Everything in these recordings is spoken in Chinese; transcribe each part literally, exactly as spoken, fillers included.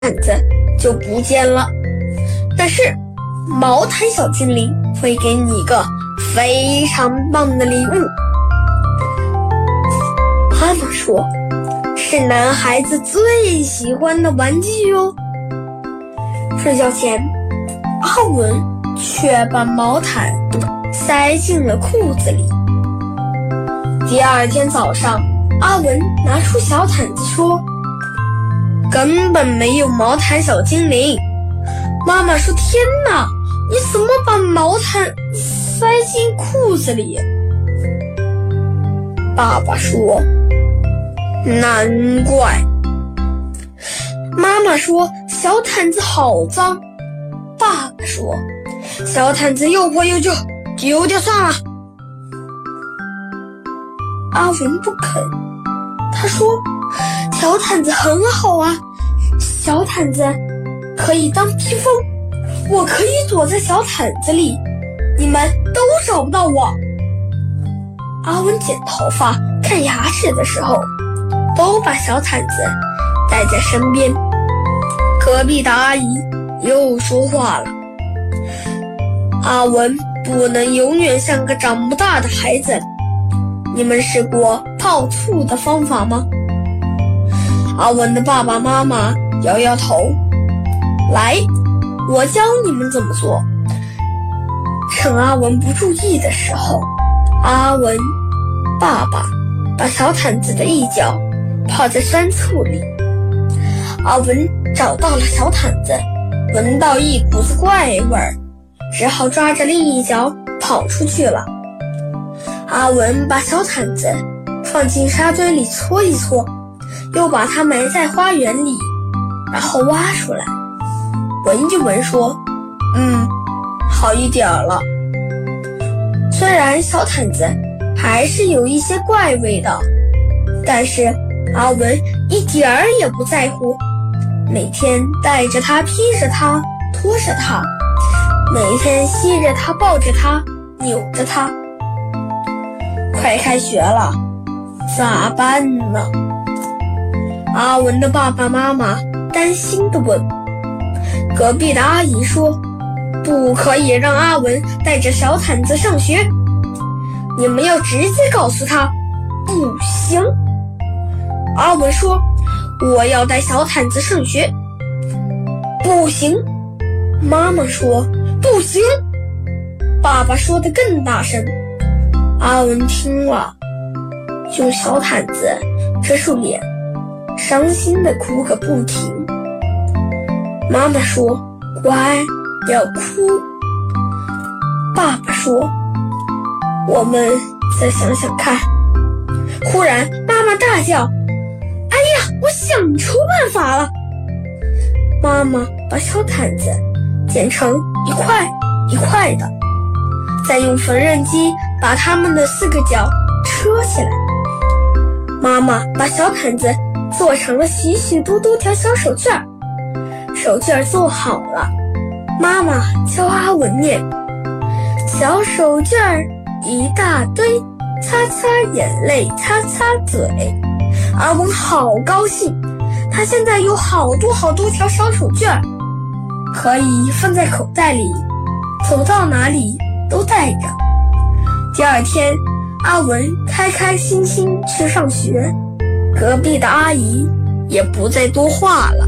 子就不见了。但是毛毯小精灵会给你一个非常棒的礼物。妈妈说，是男孩子最喜欢的玩具哦。睡觉前，阿文却把毛毯塞进了裤子里。第二天早上，阿文拿出小毯子说，根本没有毛毯小精灵。妈妈说，天哪，你怎么把毛毯塞进裤子里？爸爸说，难怪。妈妈说，小毯子好脏。爸爸说，小毯子又破又旧，丢掉算了。阿文不肯，他说，小毯子很好啊，小毯子可以当披风，我可以躲在小毯子里，你们都找不到我。阿文剪头发、看牙齿的时候，都把小毯子带在身边。隔壁的阿姨又说话了，阿文不能永远像个长不大的孩子。你们试过泡醋的方法吗？阿文的爸爸妈妈摇摇头，来，我教你们怎么做。趁阿文不注意的时候，阿文爸爸把小毯子的一角泡在酸醋里。阿文找到了小毯子，闻到一股子怪味儿，只好抓着另一角跑出去了。阿文把小毯子放进沙堆里搓一搓，又把它埋在花园里，然后挖出来，闻一闻说，嗯，好一点了。虽然小毯子还是有一些怪味道，但是阿文一点儿也不在乎，每天带着它，披着它，拖着它，每天吸着它，抱着它，扭着它。快开学了，咋办呢？阿文的爸爸妈妈担心地问。隔壁的阿姨说，不可以让阿文带着小毯子上学，你们要直接告诉他，不行。阿文说，我要带小毯子上学。不行。妈妈说，不行。爸爸说得更大声。阿文听了，用小毯子遮住脸，伤心地哭个不停。妈妈说，乖，不要哭。爸爸说，我们再想想看。忽然妈妈大叫，哎呀，我想出办法了。妈妈把小毯子剪成一块一块的，再用缝纫机把它们的四个角车起来。妈妈把小毯子做成了许许多多条小手绢儿，手绢儿做好了，妈妈教阿文念，小手绢儿一大堆，擦擦眼泪，擦擦嘴。阿文好高兴，他现在有好多好多条小手绢儿，可以放在口袋里，走到哪里都带着。第二天，阿文开开心心去上学，隔壁的阿姨也不再多话了。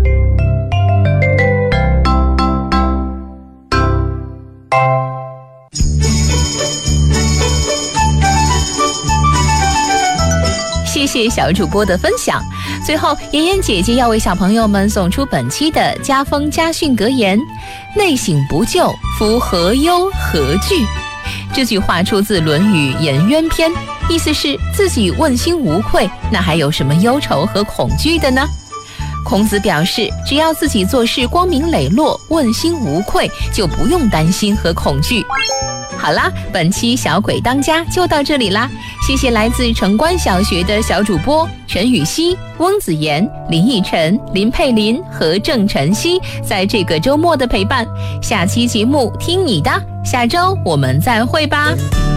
谢谢小主播的分享。最后，妍妍姐姐要为小朋友们送出本期的家风家训格言：内省不疚，夫何忧何惧。这句话出自《论语·颜渊篇》，意思是自己问心无愧，那还有什么忧愁和恐惧的呢？孔子表示，只要自己做事光明磊落，问心无愧，就不用担心和恐惧。好啦，本期小鬼当家就到这里啦，谢谢来自城关小学的小主播陈雨熙、翁子妍、林奕晨、林佩林和郑晨曦在这个周末的陪伴。下期节目听你的，下周我们再会吧。